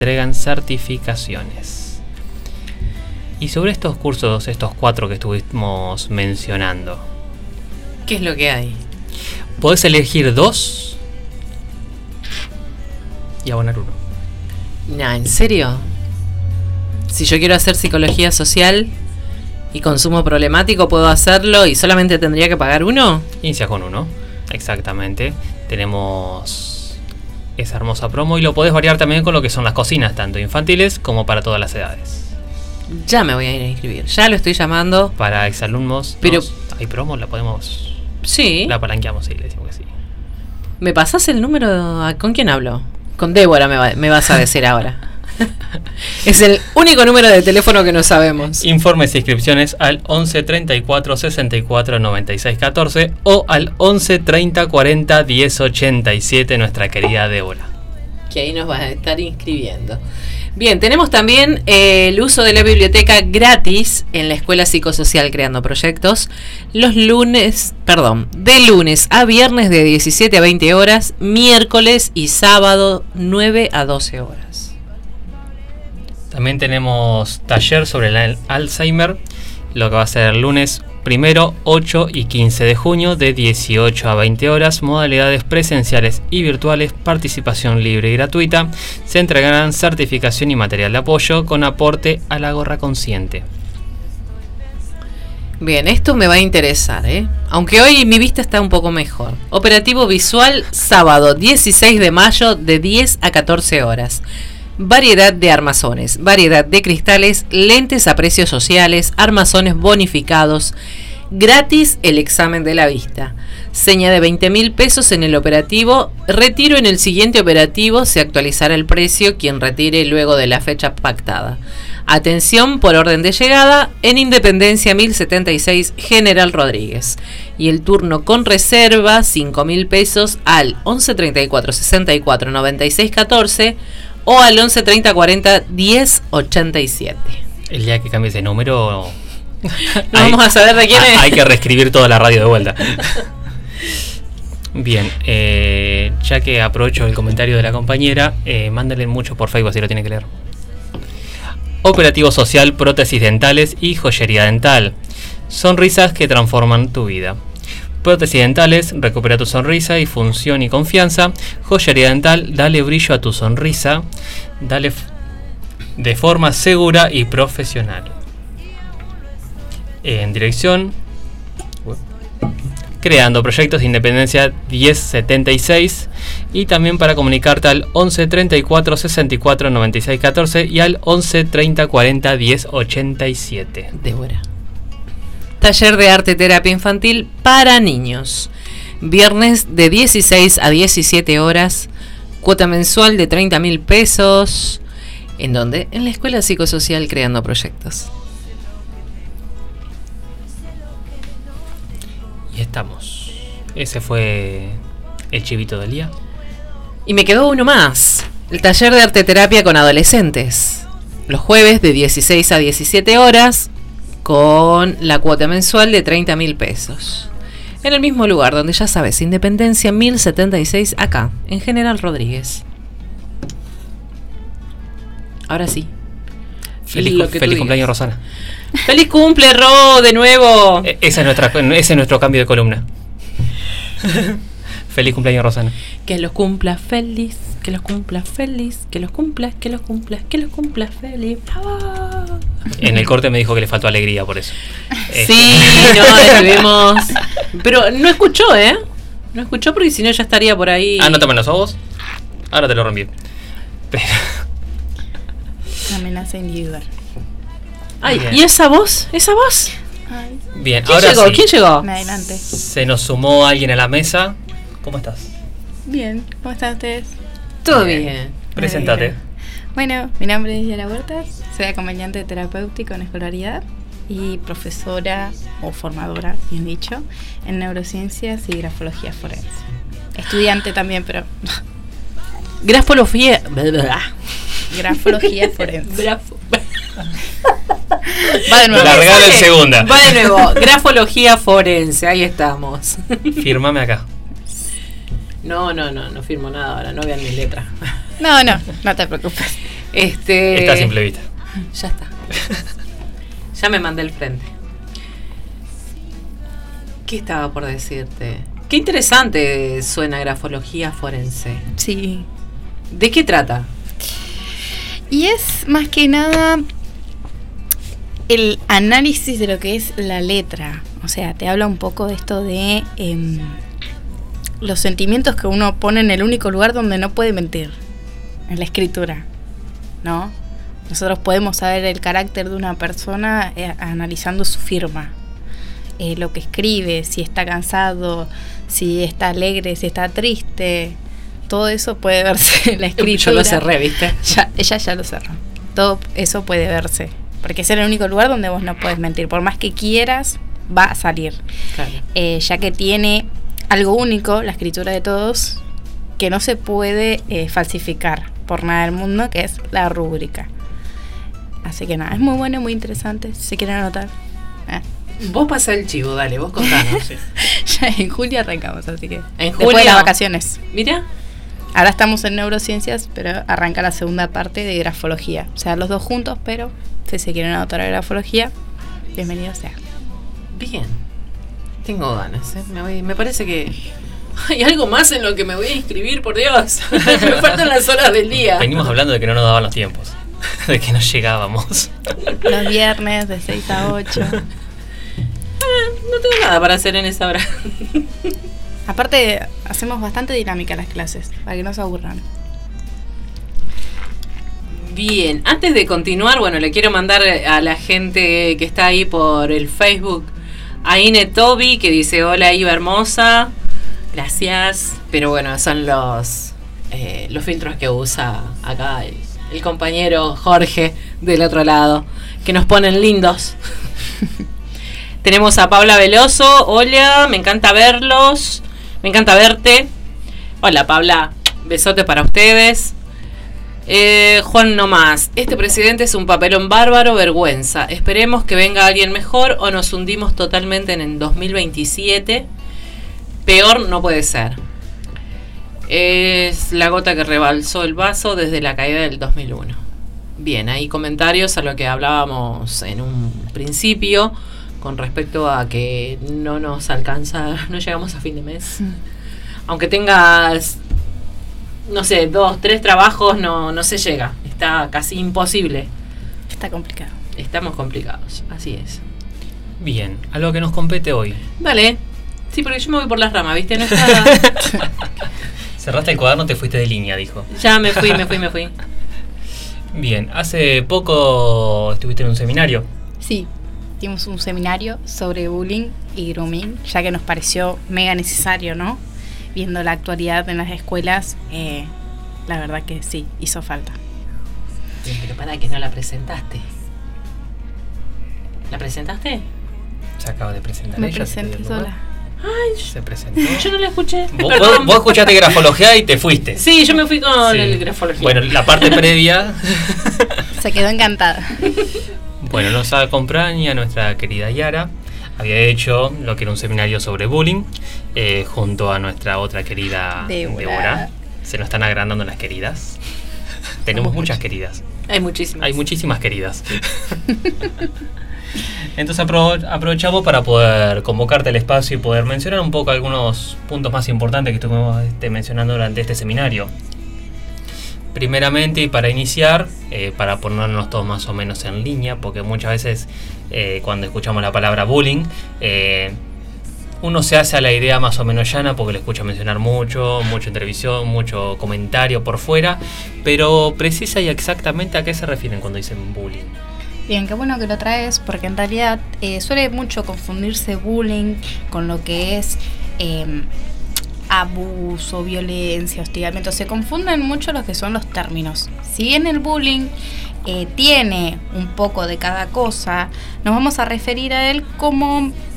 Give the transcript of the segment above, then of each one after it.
entregan certificaciones. Y sobre estos cursos, estos 4 que estuvimos mencionando, ¿qué es lo que hay? Podés elegir 2 y abonar 1. Nah, ¿en serio? Si yo quiero hacer psicología social y consumo problemático, ¿puedo hacerlo y solamente tendría que pagar 1? Inicia con 1, exactamente. Tenemos esa hermosa promo y lo podés variar también con lo que son las cocinas, tanto infantiles como para todas las edades. Ya me voy a ir a inscribir, ya lo estoy llamando. Para exalumnos, pero hay promos, la podemos... Sí. La palanqueamos, sí, le decimos que sí. ¿Me pasás el número? ¿Con quién hablo? Con Débora me vas a decir ahora. Es el único número de teléfono que no sabemos. Informes e inscripciones al 11 34 64 96 14 o al 11 30 40 10 87, nuestra querida Débora. Que ahí nos va a estar inscribiendo. Bien, tenemos también el uso de la biblioteca gratis en la Escuela Psicosocial Creando Proyectos de lunes a viernes de 17 a 20 horas, miércoles y sábado 9 a 12 horas. También tenemos taller sobre el Alzheimer, lo que va a ser lunes 1, 8 y 15 de junio de 18 a 20 horas, modalidades presenciales y virtuales, participación libre y gratuita. Se entregarán certificación y material de apoyo con aporte a la gorra consciente. Bien, esto me va a interesar, aunque hoy mi vista está un poco mejor. Operativo visual, sábado 16 de mayo de 10 a 14 horas. Variedad de armazones, variedad de cristales, lentes a precios sociales, armazones bonificados, gratis el examen de la vista. Seña de 20.000 pesos en el operativo, retiro en el siguiente operativo, se actualizará el precio, quien retire luego de la fecha pactada. Atención por orden de llegada en Independencia 1076 General Rodríguez. Y el turno con reserva, 5.000 pesos al 11 34 64 96 14 o al 11 30 40 10 87. El día que cambies de número... No vamos a saber de quién es. Hay que reescribir toda la radio de vuelta. Bien, ya que aprovecho el comentario de la compañera, mándale mucho por Facebook si lo tiene que leer. Operativo social, prótesis dentales y joyería dental. Sonrisas que transforman tu vida. Prótesis dentales, recupera tu sonrisa y función y confianza. Joyería dental, dale brillo a tu sonrisa. Dale de forma segura y profesional. En dirección Creando Proyectos de Independencia 1076 y también para comunicarte al 11 34 64 96 14 y al 11 30 40 10 87. Débora. Taller de arte terapia infantil para niños. Viernes de 16 a 17 horas. Cuota mensual de 30.000 pesos. ¿En dónde? En la Escuela Psicosocial Creando Proyectos. Y estamos. Ese fue el chivito del día. Y me quedó uno más. El taller de arte terapia con adolescentes. Los jueves de 16 a 17 horas. Con la cuota mensual de 30.000 pesos. En el mismo lugar donde ya sabes, Independencia 1076 acá, en General Rodríguez. Ahora sí. Feliz cumpleaños, Rosana. ¡Feliz cumple, Ro, de nuevo! Ese es nuestro cambio de columna. Feliz cumpleaños, Rosana. Que los cumpla feliz, que los cumpla feliz, que los cumpla, que los cumpla, que los cumpla feliz. ¡Bravo! En el corte me dijo que le faltó alegría por eso. Sí, no, estuvimos... Pero no escuchó, No escuchó porque si no ya estaría por ahí. ¿no te los ojos? Ahora te lo reenvío. Pero... Amenaza individual. Ay, bien. ¿Y esa voz? ¿Esa voz? Ay. Bien, ¿Quién ahora llegó? sí. ¿Quién llegó? Me adelante. Se nos sumó alguien a la mesa. ¿Cómo estás? Bien, ¿cómo están ustedes? Todo bien. Preséntate. Bueno, mi nombre es Yara Huertas, soy acompañante terapéutico en escolaridad y profesora o formadora, bien dicho, en neurociencias y grafología forense. Estudiante también, pero... Grafología... Grafología forense. Va de nuevo. Largalo en segunda. Va de nuevo. Grafología forense, ahí estamos. Fírmame acá. No firmo nada ahora, no vean mis letras. No te preocupes. Está a simple vista. Ya está. Ya me mandé el frente. ¿Qué estaba por decirte? Qué interesante suena grafología forense. Sí. ¿De qué trata? Y es más que nada el análisis de lo que es la letra. O sea, te habla un poco de esto de los sentimientos que uno pone en el único lugar donde no puede mentir, en la escritura, ¿no? Nosotros podemos saber el carácter de una persona analizando su firma, lo que escribe, si está cansado, si está alegre, si está triste. Todo eso puede verse en la escritura. Yo lo cerré, ¿viste? Ella ya lo cerró. Todo eso puede verse. Porque es el único lugar donde vos no puedes mentir. Por más que quieras, va a salir. Claro. Ya que tiene algo único, la escritura de todos, que no se puede falsificar por nada del mundo, que es la rúbrica. Así que nada, es muy bueno y muy interesante. Si se quieren anotar. Vos pasá el chivo, dale, vos contanos. Ya en julio arrancamos, así que. En después julio, de las vacaciones. Mira. Ahora estamos en neurociencias, pero arranca la segunda parte de grafología. O sea, los dos juntos, pero si se quieren anotar a grafología, bienvenido sea. Bien. Tengo ganas, ¿eh? Me parece que hay algo más en lo que me voy a inscribir, por Dios. Me faltan las horas del día. Venimos hablando de que no nos daban los tiempos. De que no llegábamos. Los viernes de 6 a 8. No tengo nada para hacer en esa hora. Aparte, hacemos bastante dinámica las clases, para que no se aburran. Bien, antes de continuar, bueno, le quiero mandar a la gente que está ahí por el Facebook a Ine Toby, que dice: hola Iva hermosa, gracias. Pero bueno, son los filtros que usa acá el compañero Jorge del otro lado, que nos ponen lindos. Tenemos a Paula Veloso: hola, me encanta verlos, me encanta verte. Hola Paula, besote para ustedes. Juan Nomás: este presidente es un papelón bárbaro, vergüenza. Esperemos que venga alguien mejor o nos hundimos totalmente en el 2027. Peor no puede ser. Es la gota que rebalsó el vaso desde la caída del 2001. Bien, hay comentarios a lo que hablábamos en un principio con respecto a que no nos alcanza, no llegamos a fin de mes. Aunque tengas, no sé, 2, 3 trabajos, no se llega. Está casi imposible. Está complicado. Estamos complicados, así es. Bien, a lo que nos compete hoy. Dale. Sí, porque yo me voy por las ramas, ¿viste? No está... Cerraste el cuaderno, te fuiste de línea, dijo. Ya me fui. Bien, hace poco estuviste en un seminario. Sí, dimos un seminario sobre bullying y grooming, ya que nos pareció mega necesario, ¿no? Viendo la actualidad en las escuelas, la verdad que sí, hizo falta. Bien, pero para que no la presentaste. ¿La presentaste? Se acaba de presentar. Me ella, presenté sola. Ay, se presentó. yo no la escuché. Vos escuchaste grafología y te fuiste. Sí, yo me fui con Sí. el grafología. Bueno, la parte previa. Se quedó encantada. Bueno, nos acompaña nuestra querida Yara. Había hecho lo que era un seminario sobre bullying junto a nuestra otra querida Débora. Se nos están agrandando las queridas. Tenemos muchas queridas. Hay muchísimas. Hay muchísimas queridas. Entonces aprovechamos para poder convocarte al espacio y poder mencionar un poco algunos puntos más importantes que estuvimos mencionando durante este seminario. Primeramente, y para iniciar, para ponernos todos más o menos en línea, porque muchas veces cuando escuchamos la palabra bullying, uno se hace a la idea más o menos llana porque le escucha mencionar mucho en televisión, mucho comentario por fuera, pero precisa y exactamente a qué se refieren cuando dicen bullying. Bien, qué bueno que lo traes, porque en realidad suele mucho confundirse bullying con lo que es abuso, violencia, hostigamiento. Se confunden mucho los que son los términos. Si bien el bullying tiene un poco de cada cosa, nos vamos a referir a él como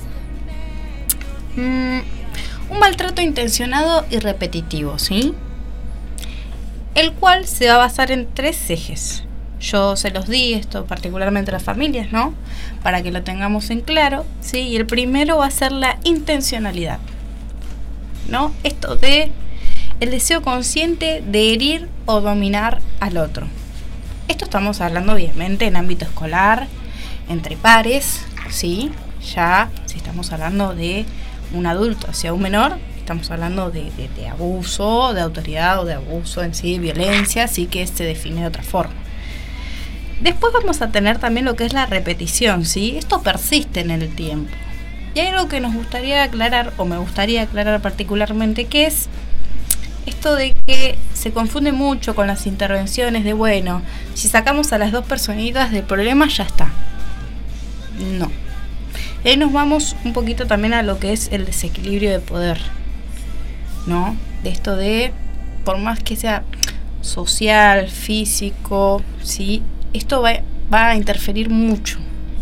un maltrato intencionado y repetitivo, ¿sí? El cual se va a basar en 3 ejes. Yo se los di esto particularmente a las familias, ¿no? Para que lo tengamos en claro, ¿sí? Y el primero va a ser la intencionalidad, ¿no? Esto de el deseo consciente de herir o dominar al otro. Esto estamos hablando obviamente en ámbito escolar, entre pares, ¿sí? Ya si estamos hablando de un adulto hacia un menor, estamos hablando de abuso, de autoridad o de abuso en sí, violencia, sí que se define de otra forma. Después vamos a tener también lo que es la repetición, ¿sí? Esto persiste en el tiempo. Y hay algo que nos gustaría aclarar, o me gustaría aclarar particularmente, que es esto de que se confunde mucho con las intervenciones de, bueno, si sacamos a las dos personitas del problema, ya está. No. Y ahí nos vamos un poquito también a lo que es el desequilibrio de poder, ¿no? De esto de, por más que sea social, físico, ¿sí? Esto va a interferir mucho.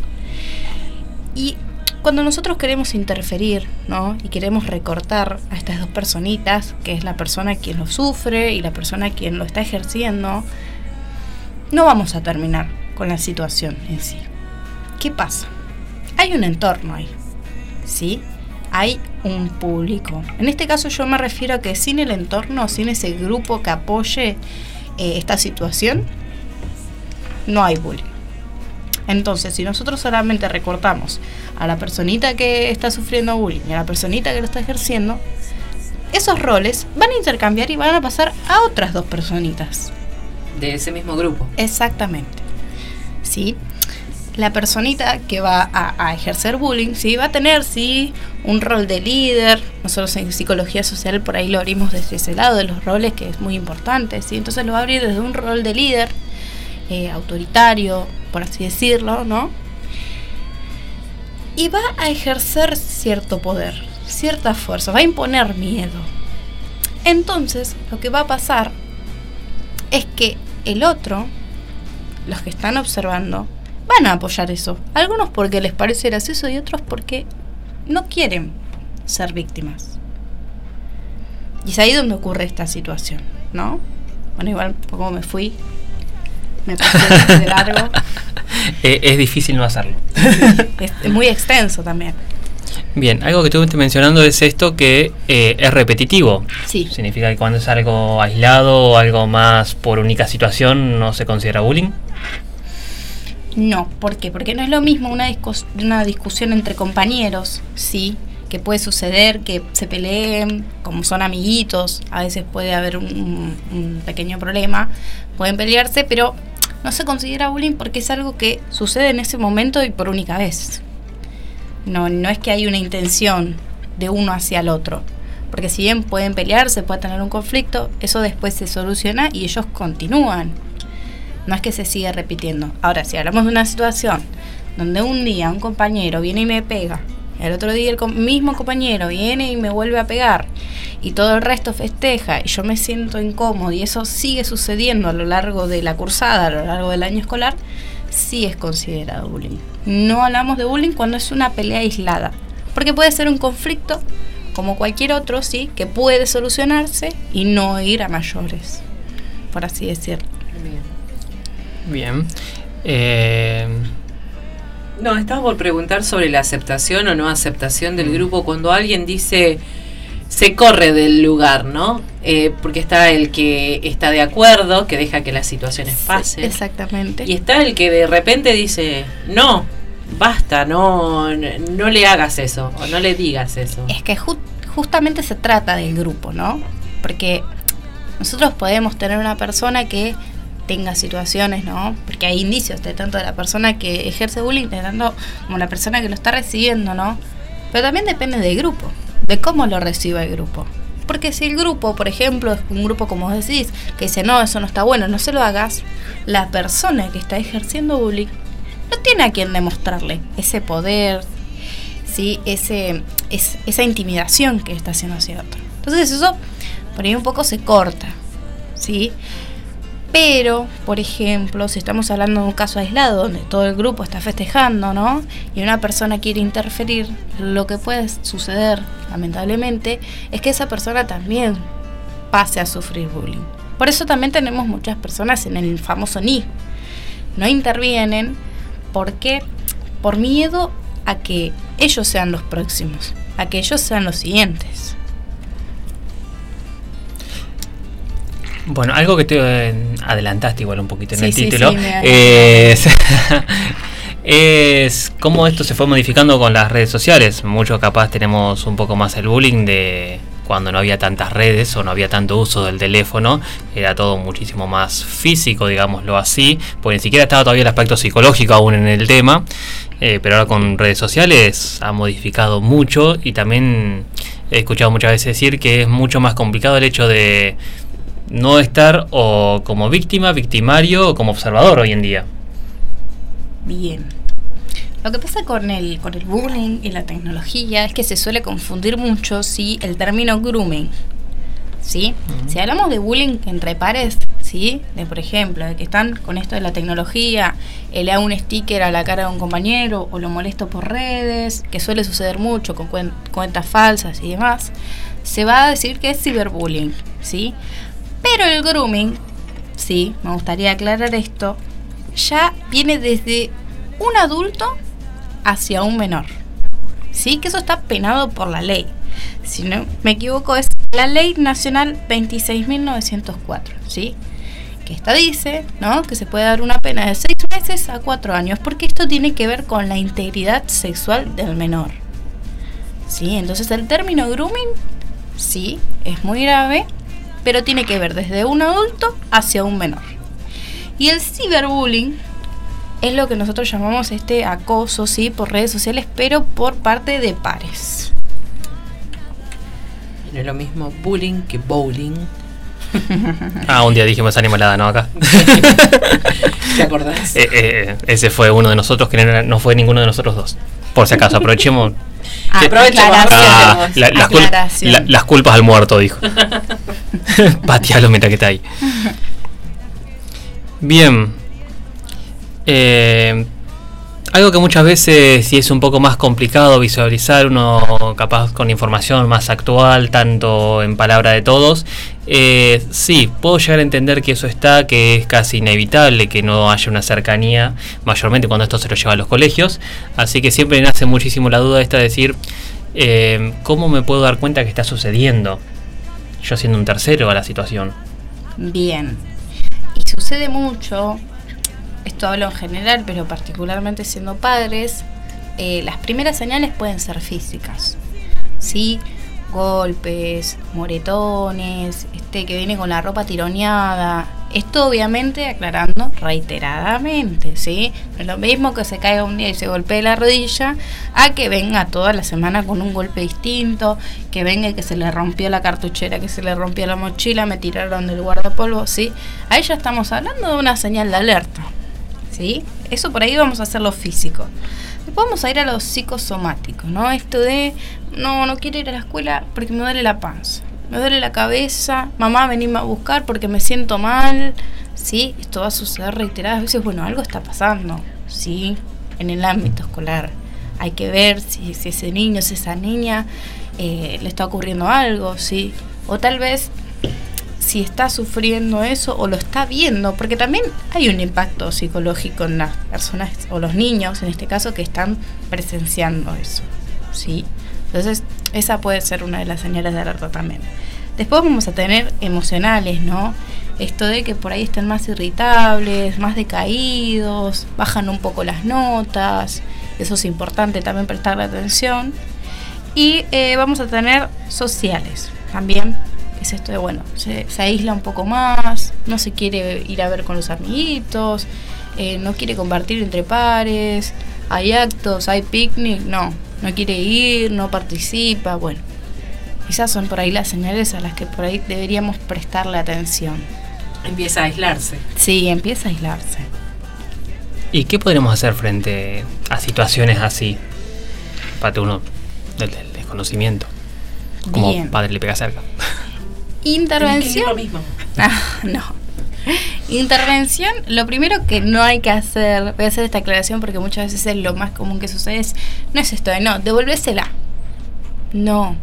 Y cuando nosotros queremos interferir, ¿no? Y queremos recortar a estas dos personitas, que es la persona quien lo sufre y la persona quien lo está ejerciendo, no vamos a terminar con la situación en sí. ¿Qué pasa? Hay un entorno ahí, ¿sí? Hay un público. En este caso yo me refiero a que sin el entorno, sin ese grupo que apoye esta situación, no hay bullying. Entonces, si nosotros solamente recortamos a la personita que está sufriendo bullying y a la personita que lo está ejerciendo, esos roles van a intercambiar y van a pasar a otras dos personitas de ese mismo grupo. Exactamente. ¿Sí? La personita que va a ejercer bullying, ¿sí? Va a tener, sí, un rol de líder. Nosotros en psicología social por ahí lo abrimos desde ese lado de los roles, que es muy importante, ¿sí? Entonces lo va a abrir desde un rol de líder, autoritario, por así decirlo, ¿no? Y va a ejercer cierto poder, cierta fuerza, va a imponer miedo. Entonces, lo que va a pasar es que el otro, los que están observando, van a apoyar eso. Algunos porque les parece gracioso y otros porque no quieren ser víctimas. Y es ahí donde ocurre esta situación, ¿no? Bueno, igual como me fui, me pasé de largo. Es difícil no hacerlo. Es muy extenso también. Bien, algo que tú estás mencionando es esto que es repetitivo. Sí. Significa que cuando es algo aislado o algo más por única situación no se considera bullying. No, ¿por qué? Porque no es lo mismo una discusión entre compañeros, sí, que puede suceder que se peleen, como son amiguitos, a veces puede haber un pequeño problema, pueden pelearse, pero no se considera bullying porque es algo que sucede en ese momento y por única vez. No es que hay una intención de uno hacia el otro, porque si bien pueden pelearse, puede tener un conflicto, eso después se soluciona y ellos continúan. No es que se siga repitiendo. Ahora, si hablamos de una situación donde un día un compañero viene y me pega, el otro día el mismo compañero viene y me vuelve a pegar, y todo el resto festeja, y yo me siento incómodo, y eso sigue sucediendo a lo largo de la cursada, a lo largo del año escolar, sí es considerado bullying. No hablamos de bullying cuando es una pelea aislada, porque puede ser un conflicto como cualquier otro, sí, que puede solucionarse y no ir a mayores, por así decirlo. Bien. No, estaba por preguntar sobre la aceptación o no aceptación del grupo cuando alguien dice se corre del lugar, ¿no? Porque está el que está de acuerdo, que deja que las situaciones pasen. Exactamente. Y está el que de repente dice, no, basta, no le hagas eso o no le digas eso. Es que justamente se trata del grupo, ¿no? Porque nosotros podemos tener una persona que tenga situaciones, ¿no? Porque hay indicios de tanto de la persona que ejerce bullying, de tanto como la persona que lo está recibiendo, ¿no? Pero también depende del grupo, de cómo lo reciba el grupo. Porque si el grupo, por ejemplo, es un grupo como vos decís, que dice, no, eso no está bueno, no se lo hagas, la persona que está ejerciendo bullying no tiene a quien demostrarle ese poder, ¿sí? Esa intimidación que está haciendo hacia otro. Entonces eso, por ahí un poco se corta, ¿sí? Pero, por ejemplo, si estamos hablando de un caso aislado donde todo el grupo está festejando, ¿no? Y una persona quiere interferir, lo que puede suceder, lamentablemente, es que esa persona también pase a sufrir bullying. Por eso también tenemos muchas personas en el famoso ni. No intervienen porque por miedo a que ellos sean los próximos, a que ellos sean los siguientes. Bueno, algo que te adelantaste igual un poquito en el Sí, título, sí, es cómo esto se fue modificando con las redes sociales. Muchos capaz tenemos un poco más el bullying de cuando no había tantas redes o no había tanto uso del teléfono, era todo muchísimo más físico, digámoslo así, porque ni siquiera estaba todavía el aspecto psicológico aún en el tema, pero ahora con redes sociales ha modificado mucho, y también he escuchado muchas veces decir que es mucho más complicado el hecho de no estar o como víctima, victimario o como observador hoy en día. Bien. Lo que pasa con el bullying y la tecnología es que se suele confundir mucho, ¿sí?, el término grooming, ¿sí? Uh-huh. Si hablamos de bullying entre pares, ¿sí?, de por ejemplo, de que están con esto de la tecnología, le hago un sticker a la cara de un compañero o lo molesto por redes, que suele suceder mucho con cuentas falsas y demás, se va a decir que es ciberbullying, ¿sí? Pero el grooming, sí, me gustaría aclarar esto, ya viene desde un adulto hacia un menor, sí, que eso está penado por la ley. Si no me equivoco, es la Ley Nacional 26.904, ¿sí? Que esta dice, ¿no?, que se puede dar una pena de 6 meses a 4 años, porque esto tiene que ver con la integridad sexual del menor, ¿sí? Entonces el término grooming, sí, es muy grave, pero tiene que ver desde un adulto hacia un menor. Y el ciberbullying es lo que nosotros llamamos acoso, sí, por redes sociales, pero por parte de pares. No es lo mismo bullying que bowling. Un día dijimos animalada, ¿no? Acá. ¿Te acordás? Ese fue uno de nosotros, que no fue ninguno de nosotros dos. Por si acaso, aprovechemos. Las culpas al muerto, dijo. Patealo mientras que está ahí. Bien. Algo que muchas veces sí es un poco más complicado visualizar, uno capaz con información más actual, tanto en palabra de todos, sí, puedo llegar a entender que eso está, que es casi inevitable que no haya una cercanía, mayormente cuando esto se lo lleva a los colegios, así que siempre me nace muchísimo la duda esta de decir, ¿cómo me puedo dar cuenta que está sucediendo? Yo siendo un tercero a la situación. Bien, y sucede mucho. Esto hablo en general, pero particularmente siendo padres, las primeras señales pueden ser físicas, ¿sí? Golpes, moretones, que viene con la ropa tironeada. Esto obviamente aclarando reiteradamente, ¿sí? No es lo mismo que se caiga un día y se golpee la rodilla, a que venga toda la semana con un golpe distinto, que venga y que se le rompió la cartuchera, que se le rompió la mochila, me tiraron del guardapolvo, ¿sí? Ahí ya estamos hablando de una señal de alerta, ¿sí? Eso por ahí vamos a hacer lo físico. Después vamos a ir a lo psicosomático, ¿no? Esto de, no quiero ir a la escuela porque me duele la panza, me duele la cabeza, mamá, venime a buscar porque me siento mal, ¿sí? Esto va a suceder reiteradas veces. Bueno, algo está pasando, ¿sí? En el ámbito escolar. Hay que ver si ese niño, si esa niña le está ocurriendo algo, ¿sí? O tal vez si está sufriendo eso o lo está viendo, porque también hay un impacto psicológico en las personas o los niños, en este caso, que están presenciando eso, ¿sí? Entonces, esa puede ser una de las señales de alerta también. Después vamos a tener emocionales, ¿no? Esto de que por ahí estén más irritables, más decaídos, bajan un poco las notas, eso es importante también prestarle atención. Y vamos a tener sociales también. Es esto de, bueno, se aísla un poco más, no se quiere ir a ver con los amiguitos, no quiere compartir entre pares, hay actos, hay picnic, no quiere ir, no participa. Bueno, esas son por ahí las señales a las que por ahí deberíamos prestarle atención. Empieza a aislarse. Sí, empieza a aislarse. ¿Y qué podremos hacer frente a situaciones así? Parte uno del desconocimiento. Como bien. Padre le pega cerca. Intervención. Lo mismo. No. Intervención, lo primero que no hay que hacer, voy a hacer esta aclaración porque muchas veces lo más común que sucede no es esto de devolvésela. No.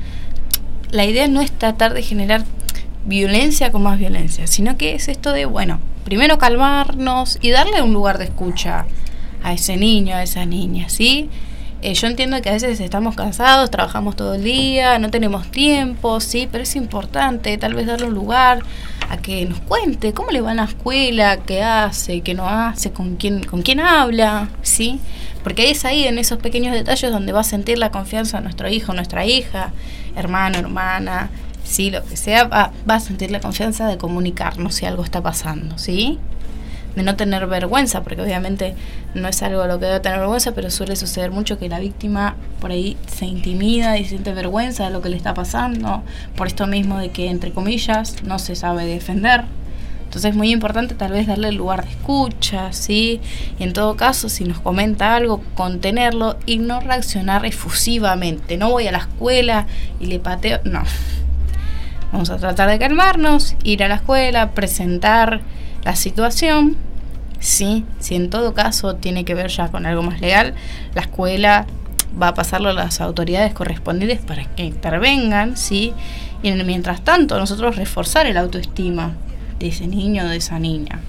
La idea no es tratar de generar violencia con más violencia, sino que es esto de, bueno, primero calmarnos y darle un lugar de escucha a ese niño, a esa niña, ¿sí? Yo entiendo que a veces estamos cansados, trabajamos todo el día, no tenemos tiempo, sí, pero es importante tal vez darle un lugar a que nos cuente cómo le va en la escuela, qué hace, qué no hace, con quién habla, sí, porque es ahí en esos pequeños detalles donde va a sentir la confianza nuestro hijo, nuestra hija, hermano, hermana, sí, lo que sea, va a sentir la confianza de comunicarnos si algo está pasando, sí. De no tener vergüenza, porque obviamente no es algo a lo que debe tener vergüenza, pero suele suceder mucho que la víctima por ahí se intimida y siente vergüenza de lo que le está pasando, por esto mismo de que, entre comillas, no se sabe defender. Entonces es muy importante tal vez darle el lugar de escucha, ¿sí? Y en todo caso, si nos comenta algo, contenerlo y no reaccionar efusivamente. No voy a la escuela y le pateo, no. Vamos a tratar de calmarnos, ir a la escuela, presentar la situación, sí, si en todo caso tiene que ver ya con algo más legal, la escuela va a pasarlo a las autoridades correspondientes para que intervengan, sí, y mientras tanto nosotros reforzar el autoestima de ese niño o de esa niña.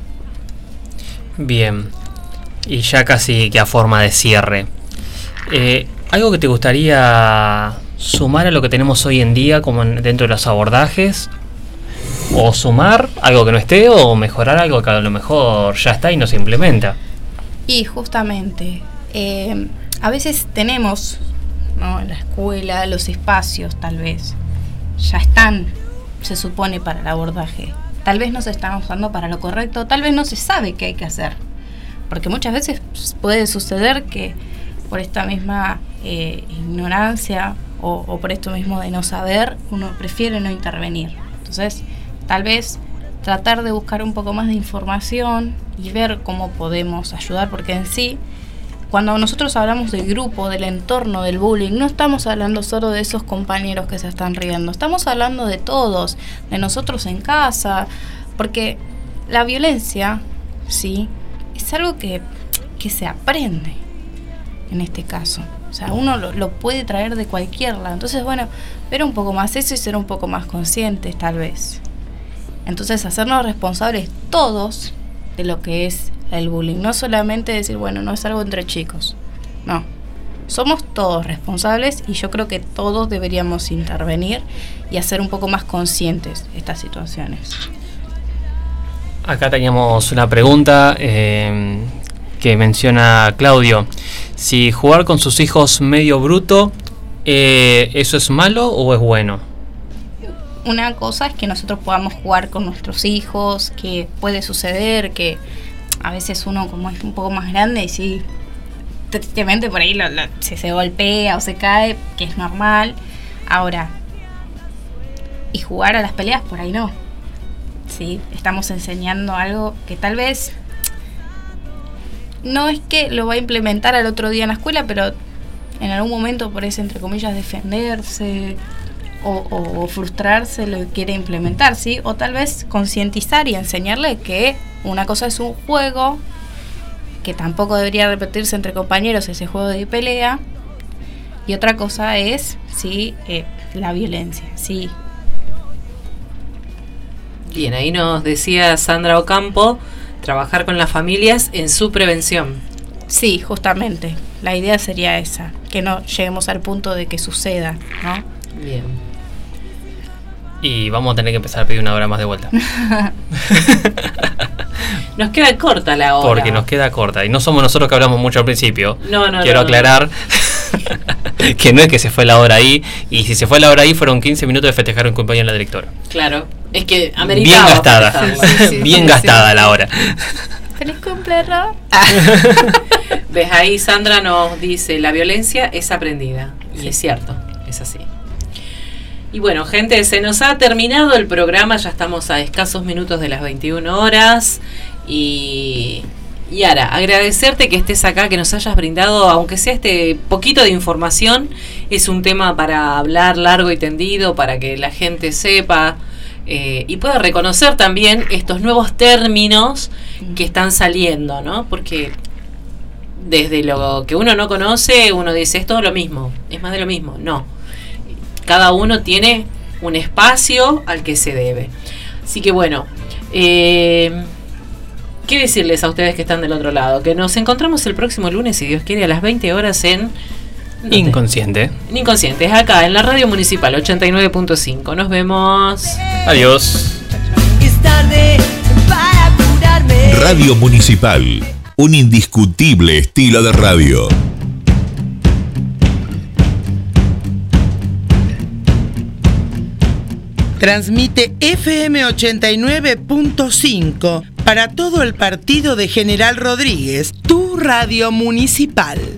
Bien, y ya casi que a forma de cierre, ¿algo que te gustaría sumar a lo que tenemos hoy en día como dentro de los abordajes? O sumar algo que no esté, o mejorar algo que a lo mejor ya está y no se implementa. Y justamente, a veces tenemos, ¿no?, en la escuela, los espacios tal vez, ya están, se supone, para el abordaje. Tal vez no se están usando para lo correcto, tal vez no se sabe qué hay que hacer. Porque muchas veces puede suceder que por esta misma ignorancia o por esto mismo de no saber, uno prefiere no intervenir. Entonces, tal vez tratar de buscar un poco más de información y ver cómo podemos ayudar, porque en sí, cuando nosotros hablamos del grupo, del entorno, del bullying, no estamos hablando solo de esos compañeros que se están riendo, estamos hablando de todos, de nosotros en casa, porque la violencia, sí, es algo que se aprende en este caso. O sea, uno lo puede traer de cualquier lado. Entonces, bueno, ver un poco más eso y ser un poco más conscientes, tal vez. Entonces, hacernos responsables todos de lo que es el bullying. No solamente decir, bueno, no es algo entre chicos. No. Somos todos responsables y yo creo que todos deberíamos intervenir y hacer un poco más conscientes estas situaciones. Acá teníamos una pregunta que menciona Claudio. Si jugar con sus hijos medio bruto, ¿eso es malo o es bueno? Una cosa es que nosotros podamos jugar con nuestros hijos, que puede suceder que a veces uno como es un poco más grande y sí, tristemente por ahí se golpea o se cae, que es normal. Ahora, y jugar a las peleas por ahí no. Sí, estamos enseñando algo que tal vez no es que lo va a implementar al otro día en la escuela, pero en algún momento por eso, entre comillas, defenderse o frustrarse lo quiere implementar, ¿sí? O tal vez concientizar y enseñarle que una cosa es un juego, que tampoco debería repetirse entre compañeros ese juego de pelea, y otra cosa es, sí, la violencia, sí. Bien, ahí nos decía Sandra Ocampo, trabajar con las familias en su prevención. Sí, justamente, la idea sería esa, que no lleguemos al punto de que suceda, ¿no? Bien. Y vamos a tener que empezar a pedir una hora más de vuelta. Nos queda corta la hora. Porque nos queda corta. Y no somos nosotros que hablamos mucho al principio. No, Quiero aclarar que no es que se fue la hora ahí. Y si se fue la hora ahí, fueron 15 minutos de festejar un cumpleaños de la directora. Claro, es que ameritaba. Bien gastada. Bien gastada la hora. ¡Feliz cumpleaños! ¿Ves? Ahí Sandra nos dice, la violencia es aprendida. Y es cierto, es así. Y bueno, gente, se nos ha terminado el programa, ya estamos a escasos minutos de las 21 horas. Y Yara, agradecerte que estés acá, que nos hayas brindado, aunque sea este poquito de información. Es un tema para hablar largo y tendido, para que la gente sepa y pueda reconocer también estos nuevos términos que están saliendo, ¿no? Porque desde lo que uno no conoce, uno dice, es todo lo mismo, es más de lo mismo. No. Cada uno tiene un espacio al que se debe. Así que bueno, ¿qué decirles a ustedes que están del otro lado? Que nos encontramos el próximo lunes, si Dios quiere, a las 20 horas en Inconsciente. Inconscientes, acá en la radio municipal 89.5. Nos vemos. Adiós. Es tarde para apurarme. Radio Municipal, un indiscutible estilo de radio. Transmite FM 89.5 para todo el partido de General Rodríguez, tu radio municipal.